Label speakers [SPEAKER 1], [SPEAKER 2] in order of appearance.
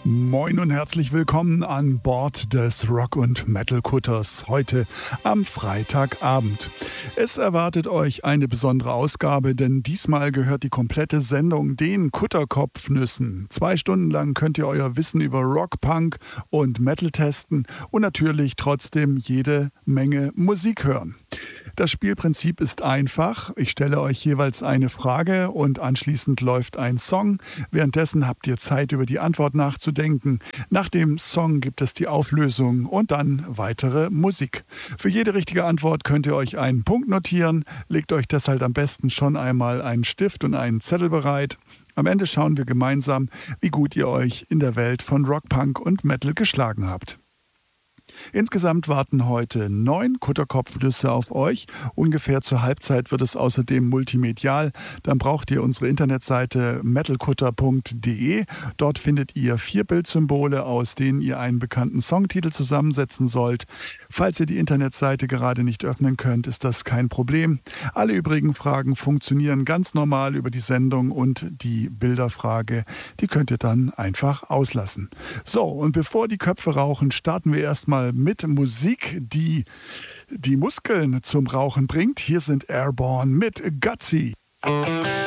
[SPEAKER 1] Moin und herzlich willkommen an Bord des Rock- und Metal-Kutters heute am Freitagabend. Es erwartet euch eine besondere Ausgabe, denn diesmal gehört die komplette Sendung den Kutterkopfnüssen. 2 Stunden lang könnt ihr euer Wissen über Rock, Punk und Metal testen und natürlich trotzdem jede Menge Musik hören. Das Spielprinzip ist einfach. Ich stelle euch jeweils eine Frage und anschließend läuft ein Song. Währenddessen habt ihr Zeit, über die Antwort nachzudenken. Nach dem Song gibt es die Auflösung und dann weitere Musik. Für jede richtige Antwort könnt ihr euch einen Punkt notieren. Legt euch deshalb am besten schon einmal einen Stift und einen Zettel bereit. Am Ende schauen wir gemeinsam, wie gut ihr euch in der Welt von Rock, Punk und Metal geschlagen habt. Insgesamt warten heute 9 Kutterkopfnüsse auf euch. Ungefähr zur Halbzeit wird es außerdem multimedial. Dann braucht ihr unsere Internetseite metalkutter.de. Dort findet ihr 4 Bildsymbole, aus denen ihr einen bekannten Songtitel zusammensetzen sollt. Falls ihr die Internetseite gerade nicht öffnen könnt, ist das kein Problem. Alle übrigen Fragen funktionieren ganz normal über die Sendung und die Bilderfrage, die könnt ihr dann einfach auslassen. So, und bevor die Köpfe rauchen, starten wir erstmal mit Musik, die die Muskeln zum Rauchen bringt. Hier sind Airborne mit Gutsy.